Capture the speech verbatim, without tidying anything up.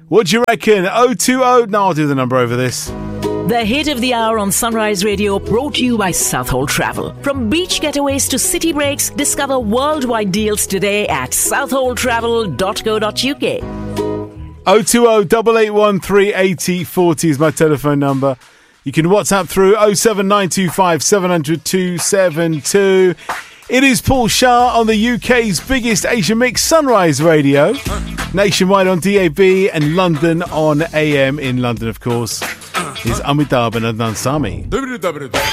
What do you reckon? oh two oh No, I'll do the number over this. The hit of the hour on Sunrise Radio, brought to you by Southhold Travel. From beach getaways to city breaks, discover worldwide deals today at southhold travel dot co dot uk. oh two oh, eight eight one, three eight oh four oh is my telephone number. You can WhatsApp through oh seven nine two five, seven hundred, two seven two. It is Paul Shah on the U K's biggest Asian mix, Sunrise Radio. Nationwide on D A B and London on A M. In London, of course, is Amitabh and Adnan Sami.